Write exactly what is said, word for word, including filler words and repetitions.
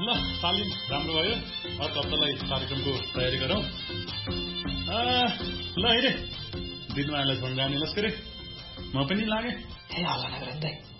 ल तालिम राम्रो भयो। अर्को हप्तालाई कार्यक्रमको तयारी गरौँ। ल हेरे दिनमालाई सँगानी नस्करे म पनि लागे। ए हल्ला नगर